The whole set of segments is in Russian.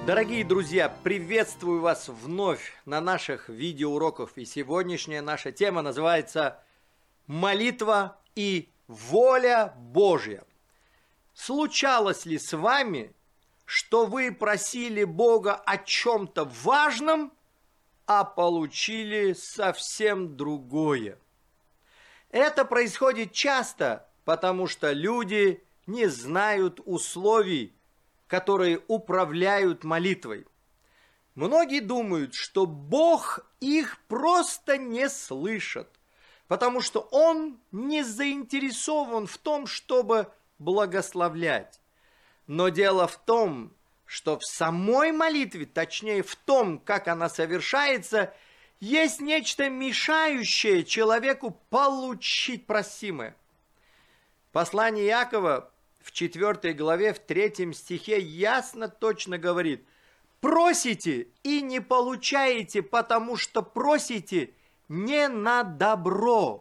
Дорогие друзья, приветствую вас вновь на наших видеоуроках. И сегодняшняя наша тема называется «Молитва и воля Божья». Случалось ли с вами, что вы просили Бога о чем-то важном, а получили совсем другое? Это происходит часто, потому что люди не знают условий, которые управляют молитвой. Многие думают, что Бог их просто не слышит, потому что Он не заинтересован в том, чтобы благословлять. Но дело в том, что в самой молитве, точнее в том, как она совершается, есть нечто мешающее человеку получить просимое. Послание Иакова в 4 главе, в 3 стихе ясно, точно говорит: «Просите и не получаете, потому что просите не на добро».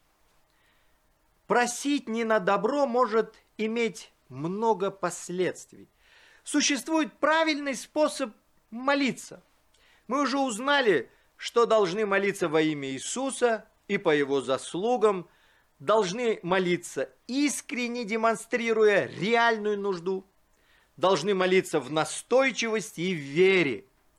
Просить не на добро может иметь много последствий. Существует правильный способ молиться. Мы уже узнали, что должны молиться во имя Иисуса и по Его заслугам, должны молиться искренне, демонстрируя реальную нужду, должны молиться в настойчивости и в вере,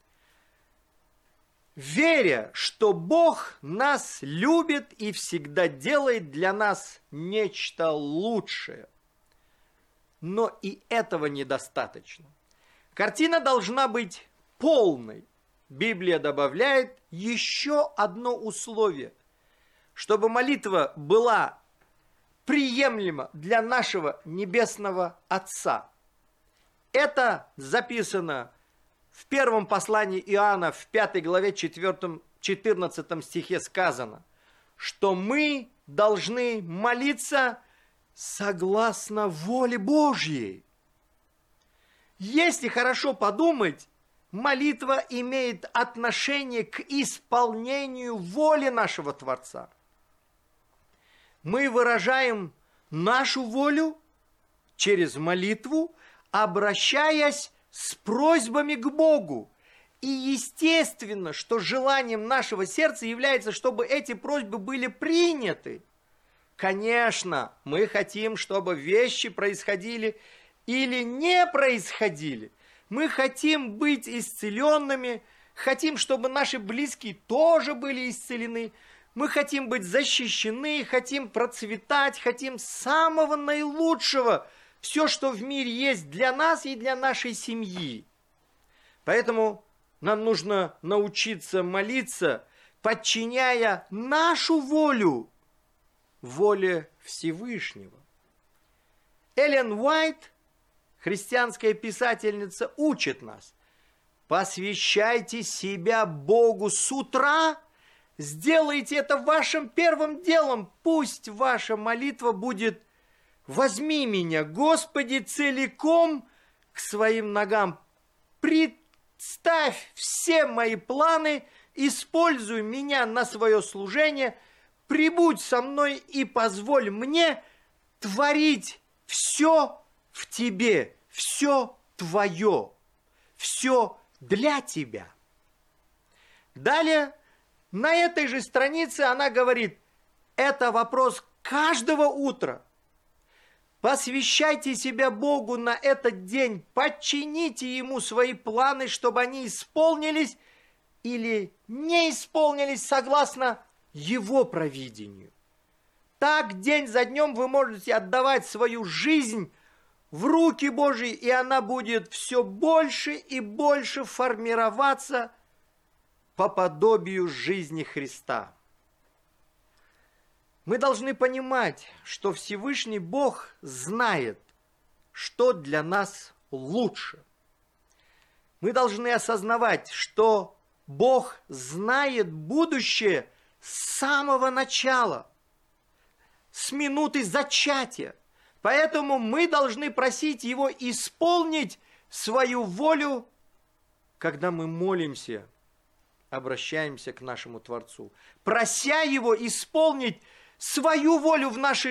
веря, что Бог нас любит и всегда делает для нас нечто лучшее. Но и этого недостаточно. Картина должна быть полной. Библия добавляет еще одно условие: чтобы молитва была приемлема для нашего Небесного Отца. Это записано в первом послании Иоанна, в 5 главе 14 стихе сказано, что мы должны молиться согласно воле Божьей. Если хорошо подумать, молитва имеет отношение к исполнению воли нашего Творца. Мы выражаем нашу волю через молитву, обращаясь с просьбами к Богу. И естественно, что желанием нашего сердца является, чтобы эти просьбы были приняты. Конечно, мы хотим, чтобы вещи происходили или не происходили. Мы хотим быть исцеленными, хотим, чтобы наши близкие тоже были исцелены. Мы хотим быть защищены, хотим процветать, хотим самого наилучшего. Все, что в мире есть для нас и для нашей семьи. Поэтому нам нужно научиться молиться, подчиняя нашу волю воле Всевышнего. Эллен Уайт, христианская писательница, учит нас: посвящайте себя Богу с утра, сделайте это вашим первым делом. Пусть ваша молитва будет: возьми меня, Господи, целиком к своим ногам. Представь все мои планы, используй меня на свое служение, прибудь со мной и позволь мне творить все в тебе, все твое, все для тебя. Далее, на этой же странице она говорит: это вопрос каждого утра. Посвящайте себя Богу на этот день, подчините Ему свои планы, чтобы они исполнились или не исполнились согласно Его провидению. Так день за днем вы можете отдавать свою жизнь в руки Божьи, и она будет все больше и больше формироваться по подобию жизни Христа. Мы должны понимать, что Всевышний Бог знает, что для нас лучше. Мы должны осознавать, что Бог знает будущее с самого начала, с минуты зачатия. Поэтому мы должны просить Его исполнить свою волю, когда мы молимся, обращаемся к нашему Творцу, прося Его исполнить свою волю в нашей